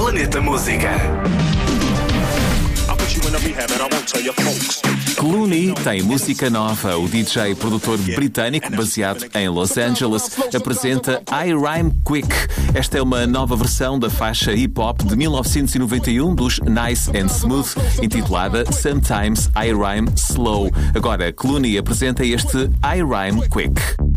Planeta Música. Clooney tem música nova. O DJ produtor britânico, baseado em Los Angeles, apresenta I Rhyme Quick. Esta é uma nova versão da faixa hip-hop de 1991 dos Nice and Smooth, intitulada Sometimes I Rhyme Slow. Agora, Clooney apresenta este I Rhyme Quick.